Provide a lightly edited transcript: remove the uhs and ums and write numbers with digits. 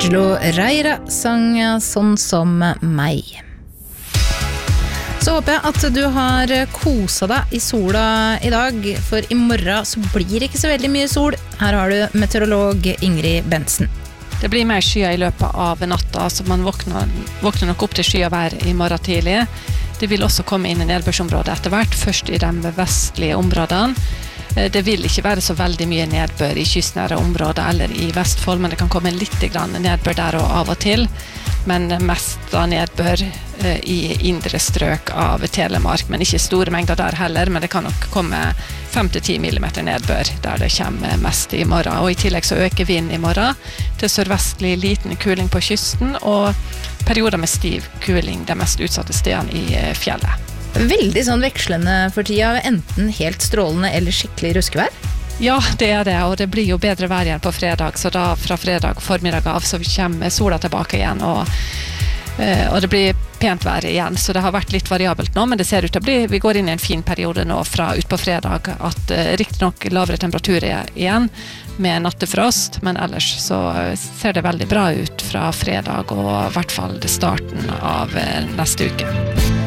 Angelo Reira sang Sånn som meg. Så håper jeg at du har koset deg i sola i dag, for i morgen så blir det ikke så veldig mye sol. Her har du meteorolog Ingrid Bensen. Det blir mer skyer i løpet av natta, så man våkner nok opp til skyavær i morgen tidlig. Det vil også komme inn i nedbørsområdet etter hvert, først i de vestlige områdene. Det vil ikke være så veldig mye nedbør i kystnære områder eller i Vestfold, men det kan komme litt grann nedbør der og av og til. Men mest av nedbør i indre strøk av Telemark, men ikke store mengder der heller, men det kan nok komme 5-10 millimeter nedbør der det kommer mest i morgen. Og i tillegg så øker vinden i morgen til sørvestlig liten kuling på kysten, og perioder med stiv kuling de mest utsatte stedene i fjellet. Veldig sånn vekslende for tida, enten helt strålende eller skikkelig ruskevær? Ja, det er det, og det blir jo bedre vær igjen på fredag, så da fra fredag formiddag av så kommer sola tilbake igjen, og det blir pent vær igjen, så det har vært litt variabelt nå, men det ser ut til å bli, vi går inn i en fin periode nå fra ut på fredag, at riktig nok lavere temperaturer igjen, med nattefrost, men ellers så ser det veldig bra ut fra fredag, og i hvert fall starten av neste uke.